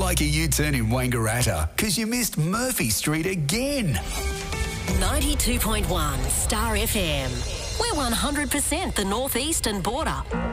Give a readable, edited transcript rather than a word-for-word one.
Like a U-turn in Wangaratta, because you missed Murphy Street again. 92.1 Star FM. We're 100% the northeastern border.